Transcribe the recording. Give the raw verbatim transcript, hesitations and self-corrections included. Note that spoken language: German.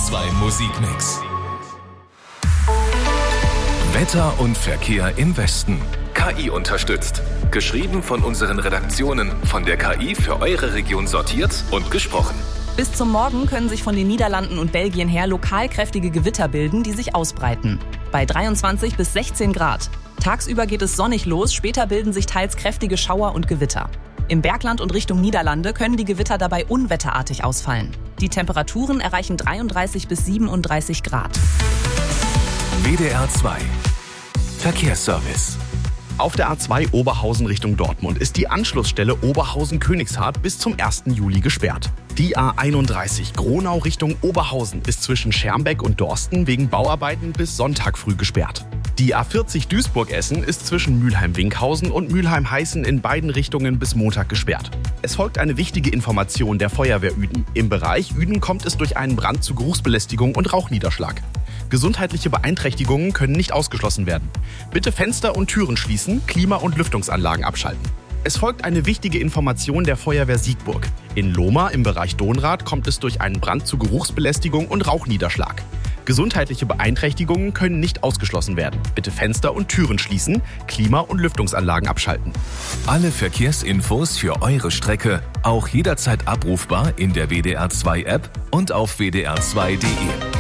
zwei Musikmix. Wetter und Verkehr im Westen. K I unterstützt. Geschrieben von unseren Redaktionen, von der K I für eure Region sortiert und gesprochen. Bis zum Morgen können sich von den Niederlanden und Belgien her lokal kräftige Gewitter bilden, die sich ausbreiten. Bei dreiundzwanzig bis sechzehn Grad. Tagsüber geht es sonnig los, später bilden sich teils kräftige Schauer und Gewitter. Im Bergland und Richtung Niederlande können die Gewitter dabei unwetterartig ausfallen. Die Temperaturen erreichen dreiunddreißig bis siebenunddreißig Grad. W D R zwei Verkehrsservice. Auf der A zwei Oberhausen Richtung Dortmund ist die Anschlussstelle Oberhausen-Königshardt bis zum ersten Juli gesperrt. Die A einunddreißig Gronau Richtung Oberhausen ist zwischen Schermbeck und Dorsten wegen Bauarbeiten bis Sonntag früh gesperrt. Die A vierzig Duisburg-Essen ist zwischen Mülheim-Winkhausen und Mülheim-Heißen in beiden Richtungen bis Montag gesperrt. Es folgt eine wichtige Information der Feuerwehr Ueden. Im Bereich Ueden kommt es durch einen Brand zu Geruchsbelästigung und Rauchniederschlag. Gesundheitliche Beeinträchtigungen können nicht ausgeschlossen werden. Bitte Fenster und Türen schließen, Klima- und Lüftungsanlagen abschalten. Es folgt eine wichtige Information der Feuerwehr Siegburg. In Lohmar im Bereich Dohnrad kommt es durch einen Brand zu Geruchsbelästigung und Rauchniederschlag. Gesundheitliche Beeinträchtigungen können nicht ausgeschlossen werden. Bitte Fenster und Türen schließen, Klima- und Lüftungsanlagen abschalten. Alle Verkehrsinfos für eure Strecke auch jederzeit abrufbar in der W D R zwei App und auf w d r zwei punkt d e.